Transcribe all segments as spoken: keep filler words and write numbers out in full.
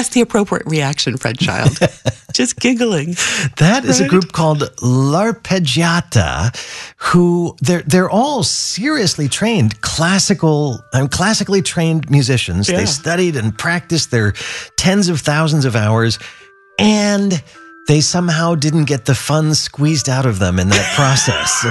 That's the appropriate reaction, Fred Child. Just giggling. That is Right? a group called L'Arpeggiata, who they're they're all seriously trained classical um, classically trained musicians. Yeah. They studied and practiced their tens of thousands of hours, and they somehow didn't get the fun squeezed out of them in that process.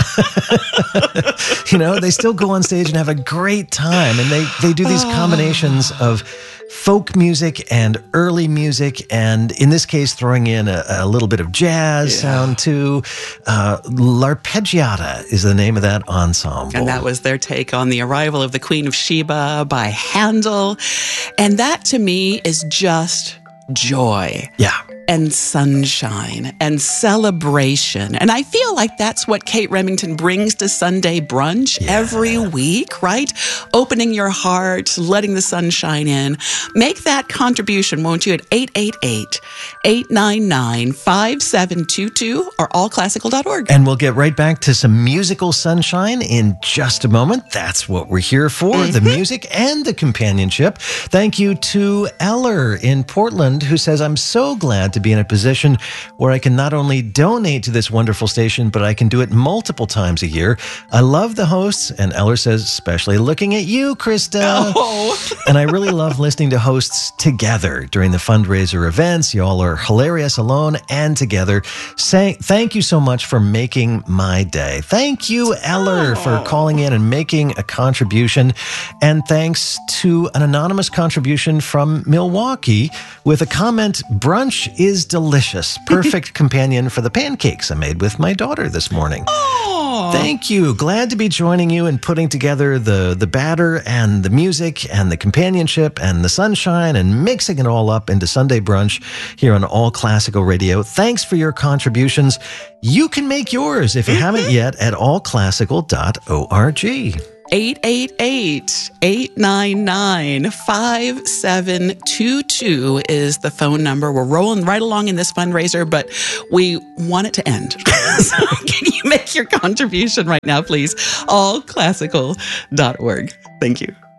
You know, they still go on stage and have a great time, and they they do these combinations of folk music and early music, and in this case, throwing in a, a little bit of jazz Yeah. sound too. Uh, L'Arpeggiata is the name of that ensemble. And that was their take on the arrival of the Queen of Sheba by Handel. And that to me is just joy. Yeah. And sunshine and celebration. And I feel like that's what Kate Remington brings to Sunday brunch Yeah. every week, right? Opening your heart, letting the sun shine in. Make that contribution, won't you, at eight eight eight, eight nine nine, five seven two two or all classical dot org. And we'll get right back to some musical sunshine in just a moment. That's what we're here for, Mm-hmm. the music and the companionship. Thank you to Eller in Portland, who says, I'm so glad to be in a position where I can not only donate to this wonderful station, but I can do it multiple times a year. I love the hosts, and Eller says, especially looking at you, Krista. Oh. And I really love listening to hosts together during the fundraiser events. Y'all are hilarious alone and together. Say, thank you so much for making my day. Thank you, Eller, for calling in and making a contribution. And thanks to an anonymous contribution from Milwaukee with a comment, brunch is delicious. Perfect companion for the pancakes I made with my daughter this morning. Thank you. Glad to be joining you and putting together the, the batter and the music and the companionship and the sunshine and mixing it all up into Sunday brunch here on All Classical Radio. Thanks for your contributions. You can make yours if you haven't yet at all classical dot org. eight eight eight, eight nine nine, five seven two two is the phone number. We're rolling right along in this fundraiser, but we want it to end. So can you make your contribution right now, please? all classical dot org. Thank you.